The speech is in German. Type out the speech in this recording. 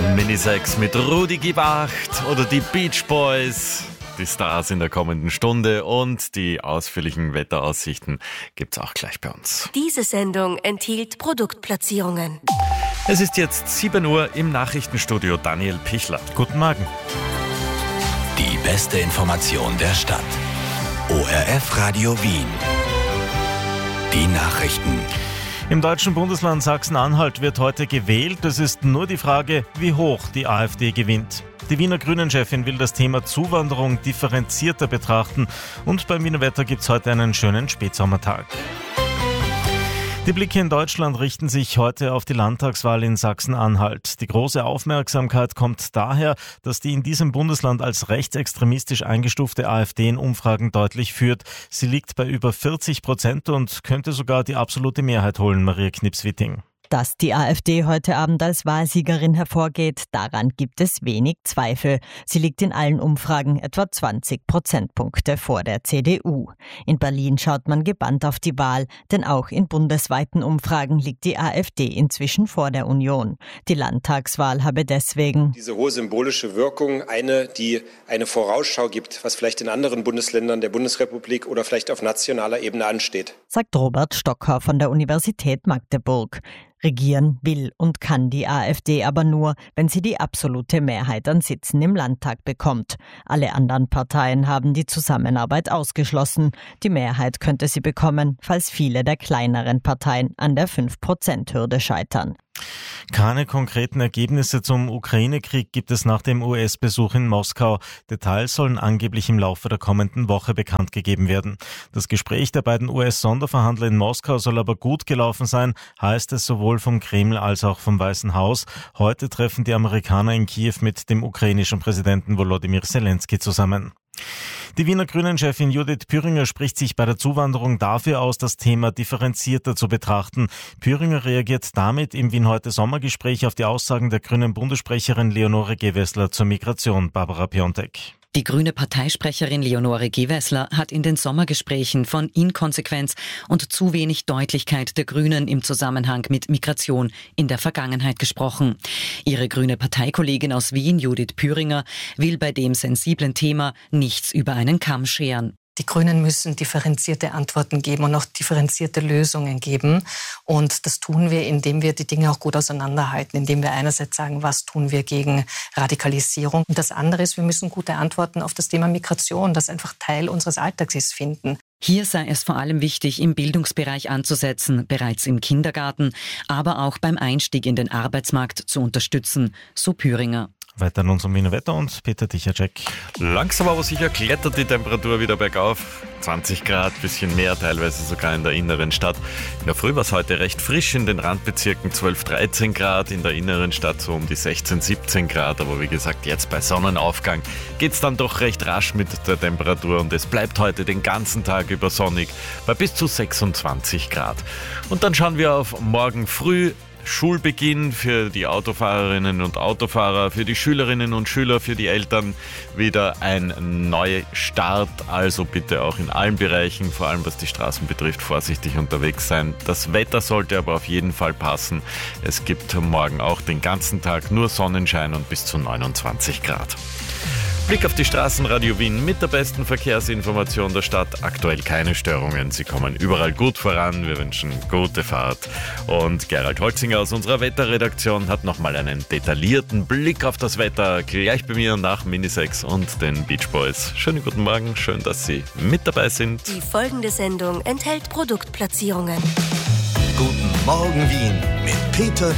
Mini-6 mit Rudi gib acht oder die Beach Boys. Die Stars in der kommenden Stunde und die ausführlichen Wetteraussichten gibt's auch gleich bei uns. Diese Sendung enthielt Produktplatzierungen. Es ist jetzt 7 Uhr im Nachrichtenstudio. Daniel Pichler. Guten Morgen. Die beste Information der Stadt. ORF Radio Wien. Die Nachrichten. Im deutschen Bundesland Sachsen-Anhalt wird heute gewählt. Es ist nur die Frage, wie hoch die AfD gewinnt. Die Wiener Grünen-Chefin will das Thema Zuwanderung differenzierter betrachten. Und beim Wiener Wetter gibt es heute einen schönen Spätsommertag. Die Blicke in Deutschland richten sich heute auf die Landtagswahl in Sachsen-Anhalt. Die große Aufmerksamkeit kommt daher, dass die in diesem Bundesland als rechtsextremistisch eingestufte AfD in Umfragen deutlich führt. Sie liegt bei über 40% und könnte sogar die absolute Mehrheit holen, Maria Knips-Witting. Dass die AfD heute Abend als Wahlsiegerin hervorgeht, daran gibt es wenig Zweifel. Sie liegt in allen Umfragen etwa 20 Prozentpunkte vor der CDU. In Berlin schaut man gebannt auf die Wahl, denn auch in bundesweiten Umfragen liegt die AfD inzwischen vor der Union. Die Landtagswahl habe deswegen diese hohe symbolische Wirkung, die eine Vorausschau gibt, was vielleicht in anderen Bundesländern der Bundesrepublik oder vielleicht auf nationaler Ebene ansteht, sagt Robert Stocker von der Universität Magdeburg. Regieren will und kann die AfD aber nur, wenn sie die absolute Mehrheit an Sitzen im Landtag bekommt. Alle anderen Parteien haben die Zusammenarbeit ausgeschlossen. Die Mehrheit könnte sie bekommen, falls viele der kleineren Parteien an der 5%-Hürde scheitern. Keine konkreten Ergebnisse zum Ukraine-Krieg gibt es nach dem US-Besuch in Moskau. Details sollen angeblich im Laufe der kommenden Woche bekannt gegeben werden. Das Gespräch der beiden US-Sonderverhandler in Moskau soll aber gut gelaufen sein, heißt es sowohl vom Kreml als auch vom Weißen Haus. Heute treffen die Amerikaner in Kiew mit dem ukrainischen Präsidenten Volodymyr Zelensky zusammen. Die Wiener Grünen-Chefin Judith Püringer spricht sich bei der Zuwanderung dafür aus, das Thema differenzierter zu betrachten. Püringer reagiert damit im Wien-Heute-Sommergespräch auf die Aussagen der grünen Bundessprecherin Leonore Gewessler zur Migration. Barbara Piontek. Die grüne Parteisprecherin Leonore Gewessler hat in den Sommergesprächen von Inkonsequenz und zu wenig Deutlichkeit der Grünen im Zusammenhang mit Migration in der Vergangenheit gesprochen. Ihre grüne Parteikollegin aus Wien, Judith Püringer, will bei dem sensiblen Thema nichts über einen Kamm scheren. Die Grünen müssen differenzierte Antworten geben und auch differenzierte Lösungen geben. Und das tun wir, indem wir die Dinge auch gut auseinanderhalten, indem wir einerseits sagen, was tun wir gegen Radikalisierung. Und das andere ist, wir müssen gute Antworten auf das Thema Migration, das einfach Teil unseres Alltags ist, finden. Hier sei es vor allem wichtig, im Bildungsbereich anzusetzen, bereits im Kindergarten, aber auch beim Einstieg in den Arbeitsmarkt zu unterstützen, so Püringer. Weiter in unserem Wiener Wetter und Peter Dichacek. Langsam aber sicher klettert die Temperatur wieder bergauf. 20 Grad, bisschen mehr, teilweise sogar in der inneren Stadt. In der Früh war es heute recht frisch, in den Randbezirken 12, 13 Grad, in der inneren Stadt so um die 16, 17 Grad. Aber wie gesagt, jetzt bei Sonnenaufgang geht es dann doch recht rasch mit der Temperatur und es bleibt heute den ganzen Tag über sonnig bei bis zu 26 Grad. Und dann schauen wir auf morgen früh. Schulbeginn für die Autofahrerinnen und Autofahrer, für die Schülerinnen und Schüler, für die Eltern wieder ein Neustart. Also bitte auch in allen Bereichen, vor allem was die Straßen betrifft, vorsichtig unterwegs sein. Das Wetter sollte aber auf jeden Fall passen. Es gibt morgen auch den ganzen Tag nur Sonnenschein und bis zu 29 Grad. Blick auf die Straßen, Radio Wien mit der besten Verkehrsinformation der Stadt. Aktuell keine Störungen. Sie kommen überall gut voran. Wir wünschen gute Fahrt. Und Gerald Holzinger aus unserer Wetterredaktion hat nochmal einen detaillierten Blick auf das Wetter gleich bei mir nach Mini-6 und den Beach Boys. Schönen guten Morgen, schön, dass Sie mit dabei sind. Die folgende Sendung enthält Produktplatzierungen. Guten Morgen Wien mit Peter